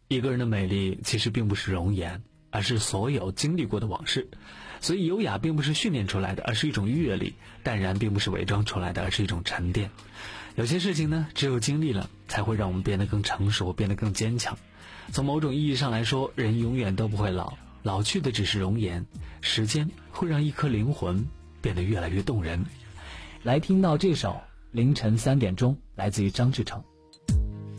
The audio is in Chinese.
一个人的美丽其实并不是容颜，而是所有经历过的往事。所以优雅并不是训练出来的，而是一种阅历；淡然并不是伪装出来的，而是一种沉淀。有些事情呢，只有经历了，才会让我们变得更成熟，变得更坚强。从某种意义上来说，人永远都不会老，老去的只是容颜。时间会让一颗灵魂变得越来越动人。 来听到这首凌晨3点钟，来自于张志成。